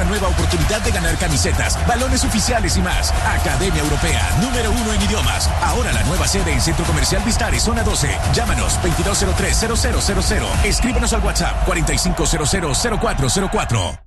nueva oportunidad de ganar camisetas, balones oficiales y más. Academia Europea, número 1 en idiomas. Ahora la nueva sede en Centro Comercial Vistares, zona 12. Llámanos 2203-0000. Escríbenos al WhatsApp 4500-0404.